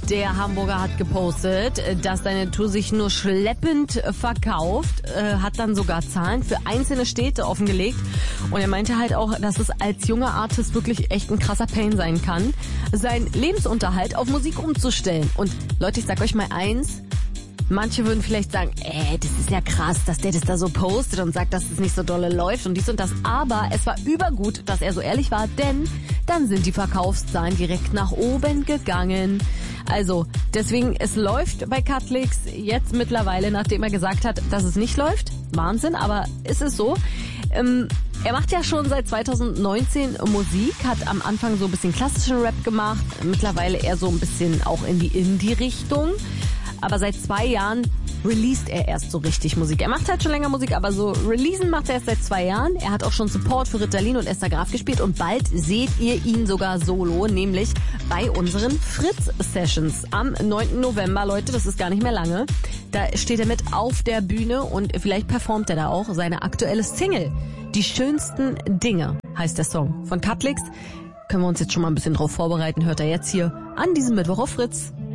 Der Hamburger hat gepostet, dass seine Tour sich nur schleppend verkauft, hat dann sogar Zahlen für einzelne Städte offengelegt. Und er meinte halt auch, dass es als junger Artist wirklich echt ein krasser Pain sein kann, seinen Lebensunterhalt auf Musik umzustellen. Und Leute, ich sag euch mal eins, manche würden vielleicht sagen, das ist ja krass, dass der das da so postet und sagt, dass es nicht so dolle läuft und dies und das. Aber es war übergut, dass er so ehrlich war, denn dann sind die Verkaufszahlen direkt nach oben gegangen. Also, deswegen, es läuft bei Cutlix jetzt mittlerweile, nachdem er gesagt hat, dass es nicht läuft. Wahnsinn, aber ist es so. Er macht ja schon seit 2019 Musik, hat am Anfang so ein bisschen klassischen Rap gemacht, mittlerweile eher so ein bisschen auch in die Indie-Richtung. Aber seit 2 Jahren released er erst so richtig Musik. Er macht halt schon länger Musik, aber so releasen macht er erst seit 2 Jahren. Er hat auch schon Support für Ritalin und Esther Graf gespielt und bald seht ihr ihn sogar solo, nämlich bei unseren Fritz-Sessions am 9. November, Leute, das ist gar nicht mehr lange. Da steht er mit auf der Bühne und vielleicht performt er da auch seine aktuelle Single. Die schönsten Dinge heißt der Song von Cutlix. Können wir uns jetzt schon mal ein bisschen drauf vorbereiten, hört er jetzt hier an diesem Mittwoch auf Fritz.